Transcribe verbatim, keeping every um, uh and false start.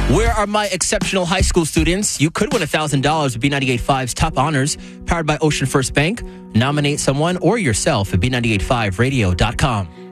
Where are my exceptional high school students? You could win one thousand dollars with B ninety-eight point five's Top Honors, powered by Ocean First Bank. Nominate someone or yourself at B nine eight five radio dot com.